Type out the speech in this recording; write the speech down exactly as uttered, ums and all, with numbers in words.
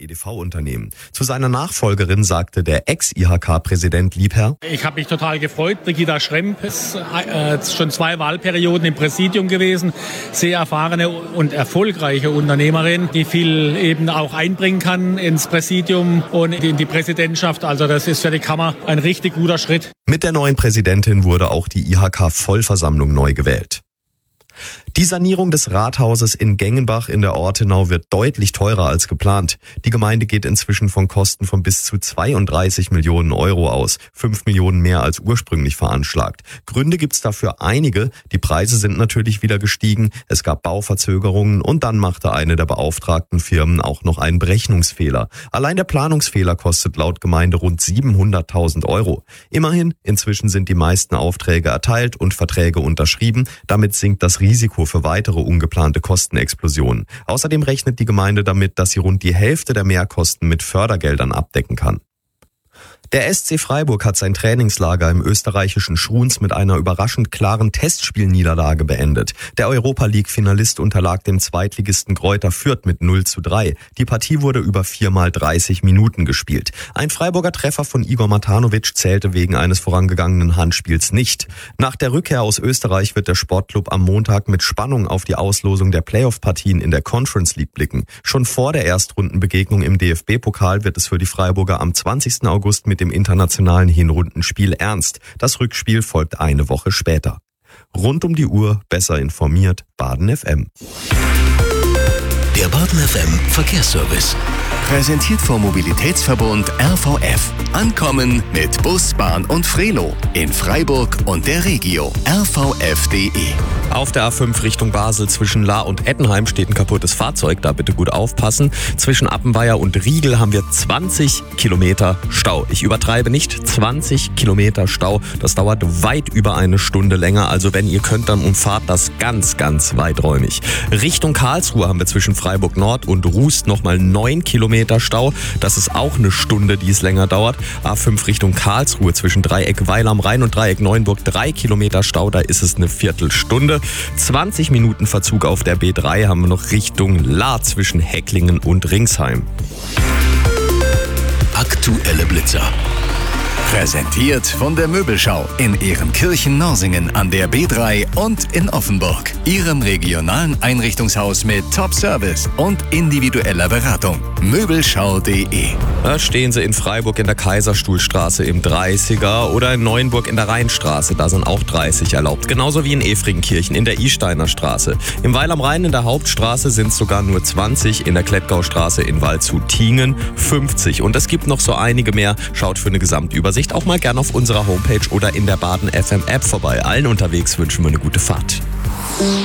E D V-Unternehmen. Zu seiner Nachfolgerin sagte der Ex-I H K-Präsident Liebherr: Ich habe mich total gefreut. Brigitta Schremp ist äh, schon zwei Wahlperioden im Präsidium gewesen. Sehr erfahrene und erfolgreiche Unternehmerin, die viel eben auch einbringen kann ins Präsidium und in die Präsidentschaft. Also das ist für die Kammer ein richtig guter Schritt. Mit der neuen Präsidentin wurde auch die I H K-Vollversammlung neu gewählt. Die Sanierung des Rathauses in Gengenbach in der Ortenau wird deutlich teurer als geplant. Die Gemeinde geht inzwischen von Kosten von bis zu zweiunddreißig Millionen Euro aus. fünf Millionen mehr als ursprünglich veranschlagt. Gründe gibt's dafür einige. Die Preise sind natürlich wieder gestiegen. Es gab Bauverzögerungen und dann machte eine der beauftragten Firmen auch noch einen Berechnungsfehler. Allein der Planungsfehler kostet laut Gemeinde rund siebenhunderttausend Euro. Immerhin, inzwischen sind die meisten Aufträge erteilt und Verträge unterschrieben. Damit sinkt das Risiko für weitere ungeplante Kostenexplosionen. Außerdem rechnet die Gemeinde damit, dass sie rund die Hälfte der Mehrkosten mit Fördergeldern abdecken kann. Der S C Freiburg hat sein Trainingslager im österreichischen Schruns mit einer überraschend klaren Testspielniederlage beendet. Der Europa-League-Finalist unterlag dem Zweitligisten Greuther Fürth mit null zu drei. Die Partie wurde über viermal dreißig Minuten gespielt. Ein Freiburger Treffer von Igor Matanovic zählte wegen eines vorangegangenen Handspiels nicht. Nach der Rückkehr aus Österreich wird der Sportclub am Montag mit Spannung auf die Auslosung der Playoff-Partien in der Conference League blicken. Schon vor der Erstrundenbegegnung im D F B-Pokal wird es für die Freiburger am zwanzigsten August mit dem internationalen Hinrundenspiel ernst. Das Rückspiel folgt eine Woche später. Rund um die Uhr besser informiert, Baden F M. Der Baden F M Verkehrsservice. Präsentiert vom Mobilitätsverbund R V F. Ankommen mit Bus, Bahn und Frelo in Freiburg und der Regio. R V F punkt de. Auf der A fünf Richtung Basel zwischen Lahr und Ettenheim steht ein kaputtes Fahrzeug, da bitte gut aufpassen. Zwischen Appenweier und Riegel haben wir zwanzig Kilometer Stau. Ich übertreibe nicht, zwanzig Kilometer Stau. Das dauert weit über eine Stunde länger, also wenn ihr könnt, dann umfahrt das ganz, ganz weiträumig. Richtung Karlsruhe haben wir zwischen Freiburg Nord und Rust nochmal neun Kilometer Stau. Das ist auch eine Stunde, die es länger dauert. A fünf Richtung Karlsruhe zwischen Dreieck Weil am Rhein und Dreieck Neuenburg drei Kilometer Stau, da ist es eine Viertelstunde. zwanzig Minuten Verzug auf der B drei haben wir noch Richtung Lahr zwischen Hecklingen und Ringsheim. Aktuelle Blitzer. Präsentiert von der Möbelschau in Ehrenkirchen-Norsingen an der B drei und in Offenburg. Ihrem regionalen Einrichtungshaus mit Top-Service und individueller Beratung. Möbelschau punkt de. Da stehen sie in Freiburg in der Kaiserstuhlstraße im dreißiger oder in Neuenburg in der Rheinstraße. Da sind auch dreißig erlaubt. Genauso wie in Efringenkirchen in der Isteiner Straße. Im Weil am Rhein in der Hauptstraße sind es sogar nur zwanzig. In der Klettgaustraße in Waldshut-Tingen fünfzig. Und es gibt noch so einige mehr. Schaut für eine Gesamtübersicht auch mal gerne auf unserer Homepage oder in der Baden F M App vorbei. Allen unterwegs wünschen wir eine gute Fahrt.